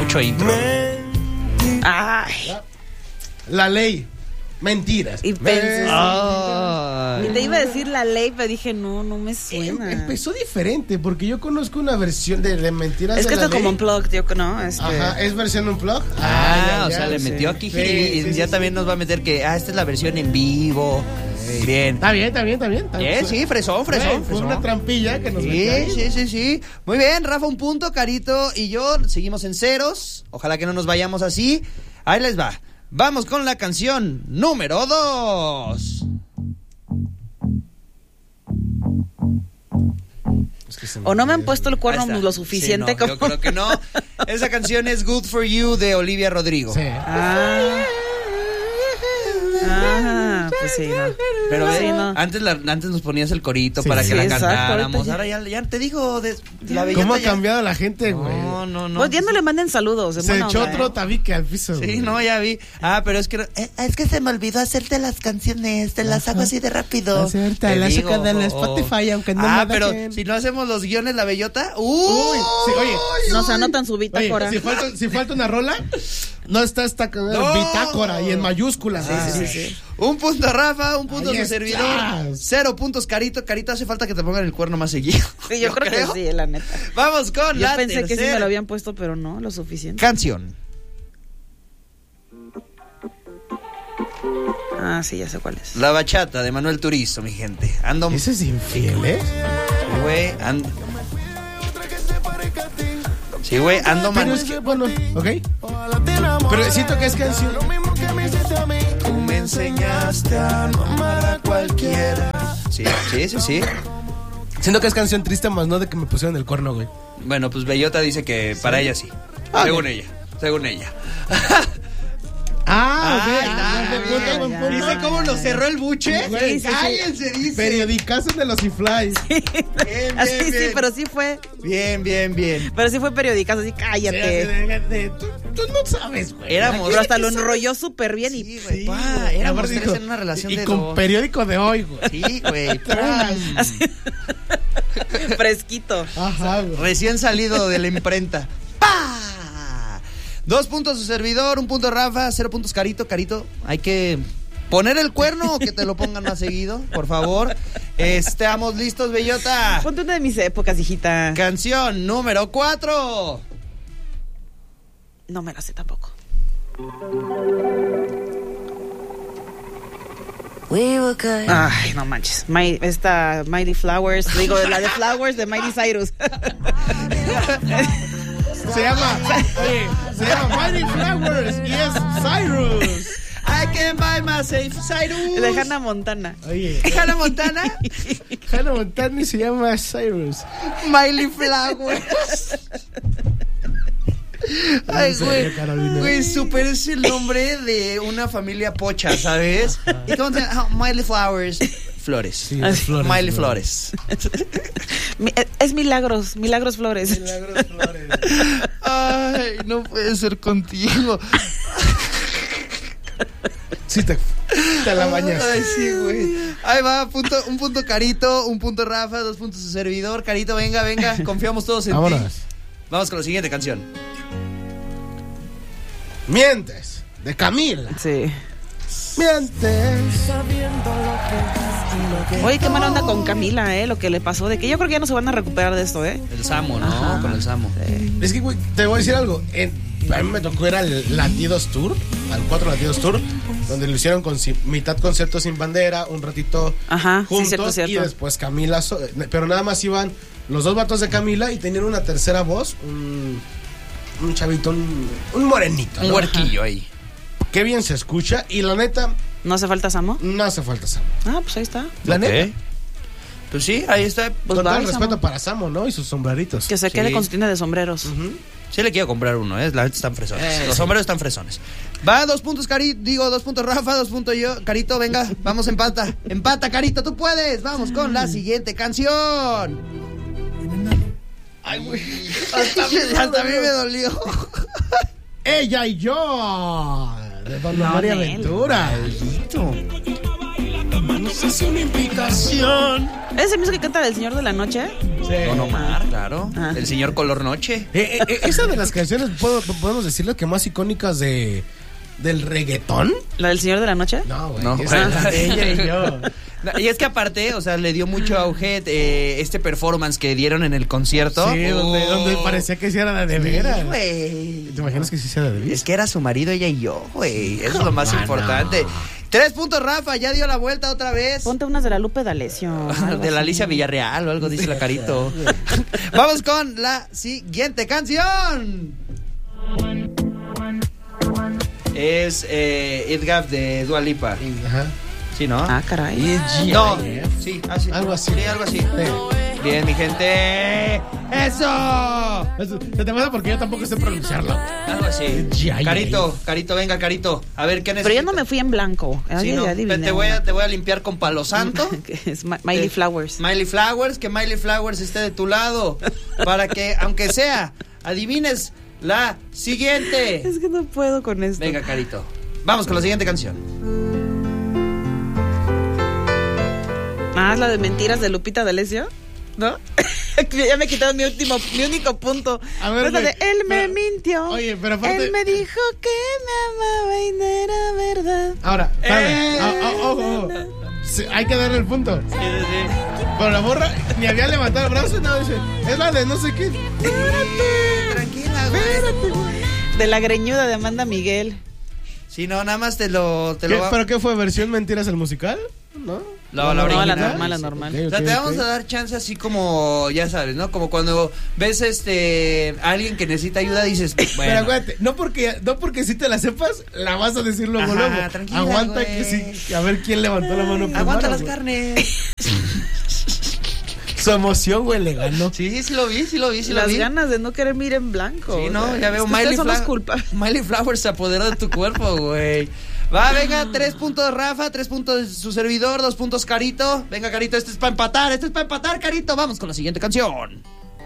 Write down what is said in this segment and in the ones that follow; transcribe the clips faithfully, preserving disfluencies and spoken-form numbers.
mucho intro. Ay. La ley. Mentiras. Y pensé. Ay. Y te iba a decir la ley, pero dije, no, no me suena. Em- empezó diferente, porque yo conozco una versión de, de Mentiras Es que de la esto es como ley. un plug, yo no. Este... Ajá, ¿es versión unplug? Ah, ya, o ya, sea, le sí. metió aquí Sí, y sí, ya sí, también sí. nos va a meter que, ah, esta es la versión en vivo. Bien. Está bien, está bien, está bien. Está Bien, sí, fresón, Fue- fresón, Fue fresón. una trampilla que nos Sí, metió ahí. sí, sí, sí. Muy bien, Rafa, un punto, Carito y yo seguimos en ceros. Ojalá que no nos vayamos así. Ahí les va. Vamos con la canción número dos. Es que se O no me han olvidó. puesto el cuerno Ahí está. lo suficiente Sí, no, como. yo creo que no. Esa canción es Good For You de Olivia Rodrigo. Sí. Ah. Ah, pues sí, no. Pero Sí, ve, no. antes, la, antes nos ponías el corito Sí, para sí. que la Sí, exacto, cantáramos. ahorita Ahora ya, ya te digo, de, la ¿Cómo bellota ha ya- cambiado la gente, güey? No, no, no. Pues ya no le manden saludos. de Se buena echó onda, otro ¿eh? tabique al piso. Sí, güey. no, ya vi. Ah, pero es que eh, es que se me olvidó hacerte las canciones, te las hago así de rápido. Hacerte Te la digo. saca del Spotify, aunque no Ah, me pero dejen. si no hacemos los guiones la bellota, uy, Uy, sí, oye, No se anotan su Oye, bitácora. si falta, si falta una rola, no está esta No. bitácora y en mayúsculas. Sí, Ah, sí, sí. Un punto a Rafa, un punto a Ahí su estás. servidor. Cero puntos, Carito. Carito, hace falta que te pongan el cuerno más seguido. Sí, yo, creo, que sí, la neta. Vamos con Yo la pensé que sí tercera me lo habían puesto, pero no, lo suficiente. canción. Ah, sí, ya sé cuál es. La bachata de Manuel Turizo, mi gente. Ando, Ese es infiel, ¿eh? güey, ando. Sí, güey, ando Pero man. es que, bueno, ¿ok? Pero siento que es canción. Tú me enseñaste a no amar a cualquiera. Sí, sí, sí, sí. Siento que es canción triste, más no de que me pusieron el cuerno, güey. Bueno, pues Bellota dice que para ella sí. Ah, según bien. ella, según ella. Ah, Ay, ok. ah, Ah, buen bien. punto, buen punto. ¿Dice cómo nos cerró el buche? Güey, sí, sí. Cállense, dice. Periodicazo de los iflies. Bien, Así bien, sí, bien. pero sí fue. Bien, bien, bien. Pero sí fue periodicazo, así cállate. Tú, tú no sabes, güey. Éramos. Pero hasta lo enrolló súper bien y. Sí, güey. Sí, pa, güey. éramos Aparte tres dijo, en una relación y de con dos. periódico de hoy, güey. Sí, güey. Tras. Fresquito. Ajá, güey. Recién salido de la imprenta. ¡Pah! Dos puntos su servidor, un punto Rafa, cero puntos Carito. Carito, hay que poner el cuerno o que te lo pongan más seguido, por favor. Estamos listos, Bellota. Ponte una de mis épocas, hijita. Canción número cuatro. No me la sé tampoco. Ay, no manches. My, esta Mighty Flowers, digo, la de Flowers de Mighty Cyrus. Se llama, oye, se llama Mighty Flowers y es Cyrus. I can buy myself Cyrus. De Hannah Montana. Oye, Hannah Montana. Hannah Montana se llama Cyrus. Miley Flowers. Ay, En serio, güey. Carolina. Güey, super es el nombre de una familia pocha, ¿sabes? ¿Y cómo se llama? Oh, Miley Flowers. Flores. Sí, las flores, Miley güey. Flores. Mi- Es Milagros, Milagros Flores. Milagros Flores. Ay, no puede ser contigo. Sí, te, te la bañas. Ay, sí, güey. Ahí va, punto, un punto Carito, un punto Rafa, dos puntos su servidor. Carito, venga, venga. Confiamos todos en Vámonos. ti. Vamos con la siguiente canción. Mientes, de Camila. Sí. Mientes. Oye, qué mala onda con Camila, ¿eh? Lo que le pasó. De que yo creo que ya no se van a recuperar de esto, ¿eh? El Samo, ¿no? Ajá. Con el Samo. Es que, güey, te voy a decir algo. En- a mí me tocó ir al Latidos Tour, al cuatro Latidos Tour, donde lo hicieron con si- mitad concierto sin bandera, un ratito Ajá, sí, juntos, cierto, cierto. y después Camila, so- pero nada más iban los dos vatos de Camila y tenían una tercera voz, un, un chavito, un, un morenito, Un ¿no? huerquillo ahí. Qué bien se escucha y la neta, ¿No hace falta Samo? no hace falta Samo. Ah, pues ahí está. La Ok. neta. Pues sí, ahí está. Pues Con todo el vale, respeto Samo. para Samo, ¿no? Y sus sombreritos. Que se Sí. quede con su tienda de sombreros. Sí le quiero comprar uno, ¿eh? La gente están fresones. Eh, Los sí. sombreros están fresones. Va, dos puntos, Carito. Digo, dos puntos, Rafa, dos puntos yo. Carito, venga, vamos, empata. Empata, Carito, tú puedes. Vamos con la siguiente canción. Ay, güey. Hasta a mí me dolió. Ella y yo. De Don No, María Nel. Ventura. No sé si una implicación. ¿Es el mismo que canta del Señor de la Noche? Sí. Don Omar, claro. Ah. El señor Color Noche. Eh, eh, esa de las canciones, ¿puedo- podemos decirlo que más icónicas de del reggaetón. ¿La del Señor de la Noche? No, güey. No, esa güey. es de ella y yo. No, y es que aparte, o sea, le dio mucho auge eh, este performance que dieron en el concierto. Sí, donde, Oh. donde parecía que sí era de veras. Sí, güey. ¿Te imaginas que sí sea de veras? Es que era su marido, ella y yo, güey. Eso es lo más Ah, importante. no. Tres puntos, Rafa. Ya dio la vuelta otra vez. Ponte unas de la Lupe D'Alessio. De la Alicia Villarreal o algo, dice la Carito. Vamos con la siguiente canción. Es eh, It Gap de Dua Lipa. Ajá. Sí, ¿no? Ah, caray. No, sí, así. Algo así. Sí, algo así. Bien, mi gente. ¡Eso! Eso, Se te pasa porque yo tampoco sé pronunciarlo. Algo así. Ya, ya, Carito, Carito, venga, Carito. A ver, ¿qué necesitas? Pero yo no me fui en blanco. Sí, Ay, no, ya te, adiviné te voy a, una. te voy a limpiar con palo santo. Que es Ma- Miley Eh, Flowers. Miley Flowers, que Miley Flowers esté de tu lado. Para que, aunque sea, adivines la siguiente. Es que no puedo con esto. Venga, Carito. Vamos con la siguiente canción. Ah, la de Mentiras de Lupita D'Alessio, ¿no? Ya me quitaron mi último, mi único punto. A ver, Es la de, güey, él me pero- mintió. oye, pero aparte- Él me dijo que me amaba y no era verdad. Ahora, Eh. espérame. Ah, ah, ojo, ojo. Sí, hay que darle el punto. Sí, sí, sí. Pero la morra ni había levantado el brazo y nada, dice, es la de no sé qué. Tranquila, güey. De la greñuda de Amanda Miguel. Sí, no, nada más te lo... Te ¿Qué? lo va- ¿Pero qué fue? ¿Versión Mentiras el musical? ¿No? No, la No, original. la normal, la normal. Ok, O sea, ok, te vamos ok. a dar chance así como, ya sabes, ¿no? Como cuando ves este a alguien que necesita ayuda, dices, Pero bueno, acuérdate, no porque, no porque si te la sepas, la vas a decir luego, Ajá, luego. tranquila, Aguanta güey. que sí, a ver quién levantó la mano primero. aguanta las güey. carnes. Su emoción, güey, le ganó. Sí, sí lo vi, sí lo vi, sí lo Las vi. ganas de no querer mirar en blanco. Sí, o no, sea, ya veo es que ustedes Miley son los Flowers. culpables. Miley Flowers se apoderó de tu cuerpo, güey. Va, venga, tres puntos Rafa, tres puntos su servidor, dos puntos Carito. Venga, Carito, este es para empatar, este es para empatar, Carito. Vamos con la siguiente canción.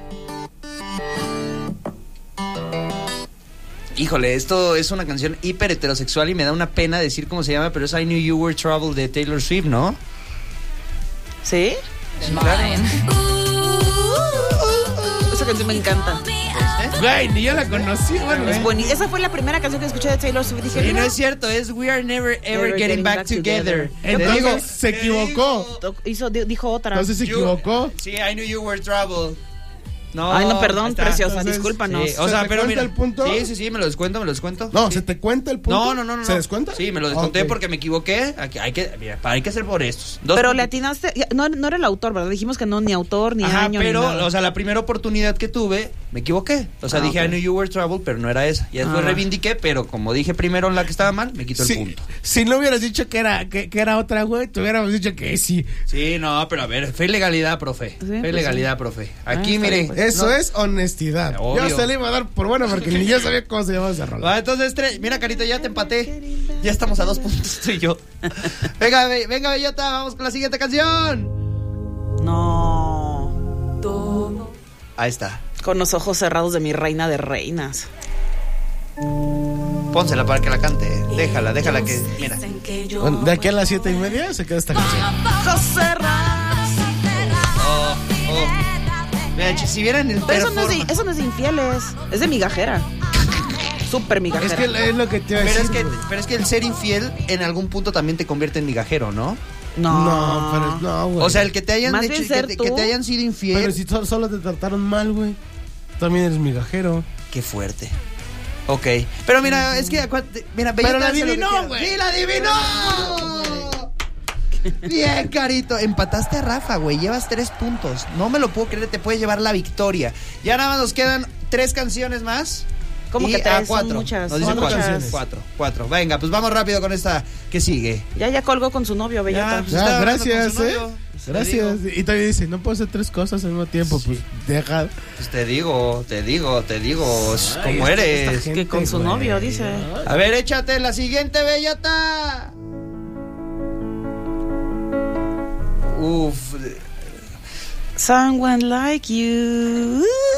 Híjole, esto es una canción hiper heterosexual y me da una pena decir cómo se llama, pero es I Knew You Were Trouble de Taylor Swift, ¿no? ¿Sí? Sí, claro. Esa canción me encanta. Güey, ni yo la conocí, bueno. Es buenísima. Esa fue la primera canción que escuché de Taylor Swift. Dije, Y mira, no es cierto, es We Are Never Ever Getting Back Together. Te Entonces digo, se te equivocó. to- hizo, di- dijo otra. Entonces se You- equivocó. Sí, I Knew You Were Trouble. No, Ay, no, perdón, ahí está. preciosa, Entonces, discúlpanos. Sí, o ¿Se sea, te pero cuenta mira. el punto? Sí, sí, sí, me lo descuento, me lo descuento. No, Sí. ¿se te cuenta el punto? No, no, no, no. ¿Se no. descuenta? Sí, me lo desconté Ok. porque me equivoqué. Aquí hay que, mira, hay que hacer por estos. Dos Pero puntos. le atinaste. ya, No, no era el autor, ¿verdad? Dijimos que no, ni autor, ni Ajá, año, pero, ni nada. o sea, la primera oportunidad que tuve, me equivoqué. O sea, Ah, dije ok. I Knew You Were Trouble, pero no era esa. Y después Ah. reivindiqué, pero como dije primero la que estaba mal, me quitó Sí, el punto. si no hubieras dicho que era, que, que era otra, güey, te hubiéramos dicho que sí. Sí, no, pero a ver, fe y legalidad, profe. Sí, fe y pues legalidad, profe. Aquí, está mire. bien, pues. Eso no- es honestidad. Obvio. Yo se le iba a dar por bueno porque ni yo sabía cómo se llamaba esa rola. Va, entonces, tres. Mira, Carito, ya te empaté. Ya estamos a dos puntos, tú y yo. Venga, be- venga, Bellota, vamos con la siguiente canción. No. Ahí está. Con los ojos cerrados de mi reina de reinas. Pónsela para que la cante. Déjala, déjala que. Mira. Bueno, de aquí a las siete y media se queda esta canción. Ojos cerrados. Oh, oh. Mira, si vieran el Pero eso no, es de, performance. eso no es de infieles. Es de migajera. Súper migajera. Es que es lo que te iba a Pero decir. es, que, güey. pero es que el ser infiel en algún punto también te convierte en migajero, ¿no? No. No, pero no, güey. O sea, el que te hayan Más hecho- bien que ser te, tú. que te hayan sido infiel. Pero si so- solo te trataron mal, güey. También eres migajero. Qué fuerte. Ok. Pero mira, es que acuérdate- mira, Pero Bellota la hace lo que adivinó, quiera. güey. ¡Sí, la adivinó! Bien, Carito. Empataste a Rafa, güey. Llevas tres puntos. No me lo puedo creer, te puedes llevar la victoria. Ya nada más nos quedan tres canciones más. ¿Cómo Y que tres? a Son cuatro. muchas, Nos dice son cuatro. muchas. Cuatro, cuatro. Venga, pues vamos rápido con esta que sigue. Ya, ya colgó con su novio, Bellota. pues, Ya, estaba hablando gracias, con su eh. novio. Te Gracias. digo, Y todavía dice, no puedo hacer tres cosas al mismo tiempo. Pues deja. Pues te digo, te digo, te digo, es Ay, como esta- eres. esta Que con su güey. novio, dice. A ver, échate la siguiente, Bellota. Uf. Someone like you.